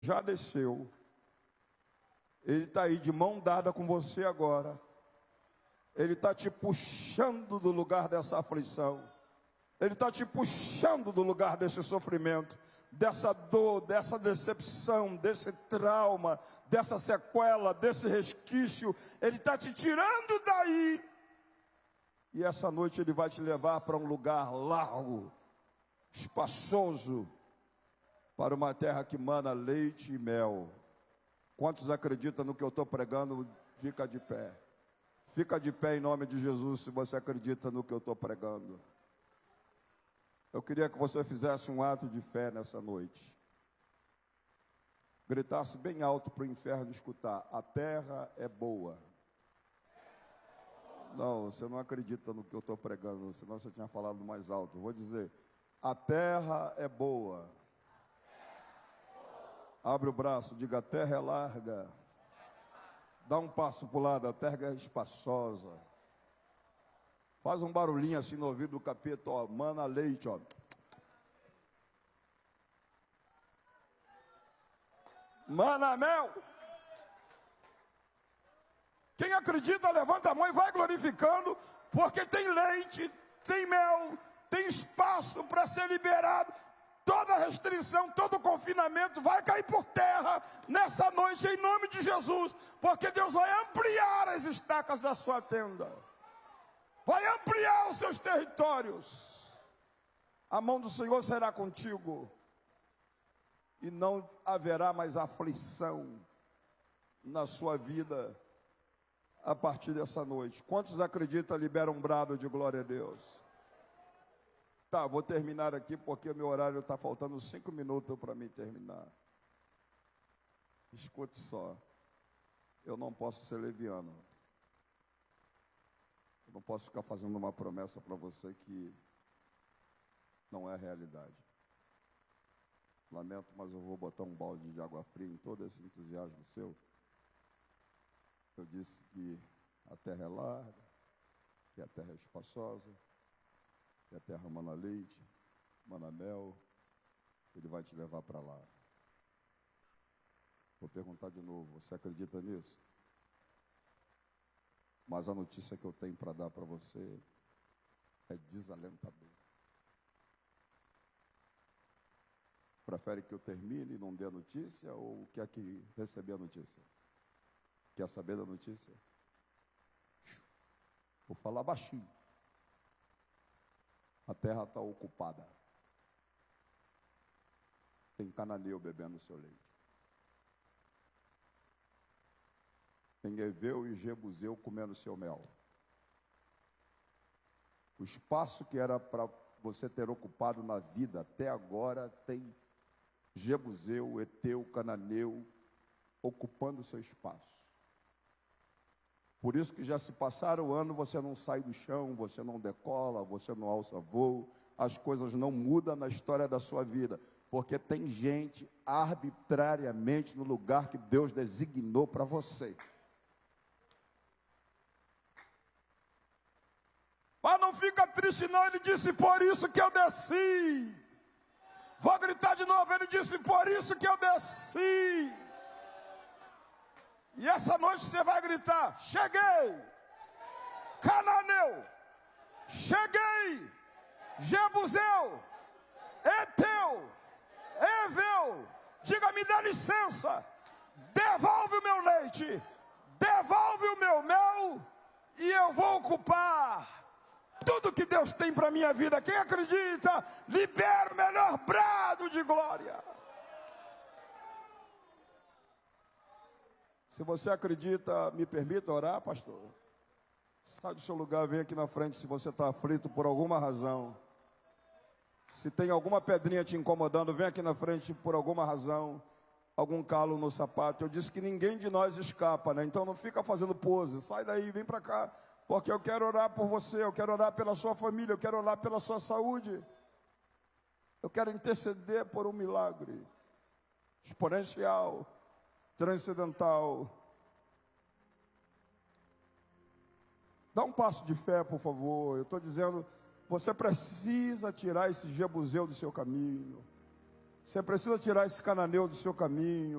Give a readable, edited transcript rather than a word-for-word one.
já desceu. Ele está aí de mão dada com você agora. Ele está te puxando do lugar dessa aflição. Ele está te puxando do lugar desse sofrimento, dessa dor, dessa decepção, desse trauma, dessa sequela, desse resquício. Ele está te tirando daí. E essa noite ele vai te levar para um lugar largo, espaçoso, para uma terra que mana leite e mel. Quantos acreditam no que eu estou pregando? Fica de pé. Fica de pé em nome de Jesus se você acredita no que eu estou pregando. Eu queria que você fizesse um ato de fé nessa noite. Gritasse bem alto para o inferno escutar: a terra é boa. Não, você não acredita no que eu estou pregando, senão você tinha falado mais alto. Eu vou dizer: a terra é boa. Abre o braço, diga: a terra é larga. Dá um passo para o lado, a terra é espaçosa. Faz um barulhinho assim no ouvido do capeta, ó, mana leite, ó. Mana mel. Quem acredita, levanta a mão e vai glorificando, porque tem leite, tem mel, tem espaço para ser liberado. Toda restrição, todo confinamento vai cair por terra nessa noite, em nome de Jesus, porque Deus vai ampliar as estacas da sua tenda. Vai ampliar os seus territórios. A mão do Senhor será contigo. E não haverá mais aflição na sua vida a partir dessa noite. Quantos acreditam? Libera um brado de glória a Deus. Tá, vou terminar aqui porque meu horário está faltando 5 minutos para mim terminar. Escute só. Eu não posso ser leviano. Eu não posso ficar fazendo uma promessa para você que não é realidade. Lamento, mas eu vou botar um balde de água fria em todo esse entusiasmo seu. Eu disse que a terra é larga, que a terra é espaçosa, que a terra mana leite, mana mel. Ele vai te levar para lá. Vou perguntar de novo, você acredita nisso? Mas a notícia que eu tenho para dar para você é desalentadora. Prefere que eu termine e não dê a notícia, ou quer que receber a notícia? Quer saber da notícia? Vou falar baixinho. A terra está ocupada. Tem cananeu bebendo seu leite. Tem Eveu e Jebuseu comendo seu mel. O espaço que era para você ter ocupado na vida até agora tem Jebuseu, Eteu, Cananeu ocupando seu espaço. Por isso que já se passaram o ano, você não sai do chão, você não decola, você não alça voo, as coisas não mudam na história da sua vida, porque tem gente arbitrariamente no lugar que Deus designou para você. Mas não fica triste não, ele disse: por isso que eu desci. Vou gritar de novo, ele disse: por isso que eu desci. E essa noite você vai gritar: cheguei, Cananeu, cheguei, Jebuseu, Eteu, Eveu, diga: me dá licença, devolve o meu leite, devolve o meu mel, e eu vou ocupar tudo que Deus tem para a minha vida. Quem acredita, libera o melhor brado de glória. Se você acredita, me permita orar, pastor? Sai do seu lugar, vem aqui na frente se você está aflito por alguma razão. Se tem alguma pedrinha te incomodando, vem aqui na frente por alguma razão. Algum calo no sapato. Eu disse que ninguém de nós escapa, né? Então não fica fazendo pose. Sai daí, vem para cá. Porque eu quero orar por você, eu quero orar pela sua família, eu quero orar pela sua saúde. Eu quero interceder por um milagre exponencial, transcendental. Dá um passo de fé, por favor. Eu estou dizendo, você precisa tirar esse Jebuseu do seu caminho. Você precisa tirar esse cananeu do seu caminho.